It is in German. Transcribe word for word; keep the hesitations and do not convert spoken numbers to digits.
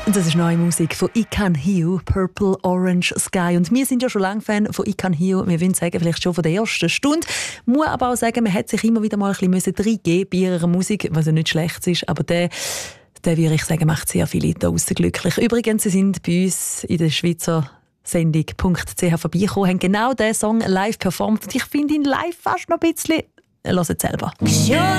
Das ist neue Musik von I Can Hear, Purple Orange Sky. Und wir sind ja schon lange Fan von I Can Hear. Wir würden sagen, vielleicht schon von der ersten Stunde. Ich muss aber auch sagen, man hat sich immer wieder mal ein bisschen reingeben bei ihrer Musik, was ja nicht schlecht ist. Aber der, der würde ich sagen, macht sehr viele da draussen glücklich. Übrigens, sie sind bei uns in der Schweizer Sendung punkt c h vorbeigekommen, haben genau diesen Song live performt. Und ich finde ihn live fast noch ein bisschen... Hört selber.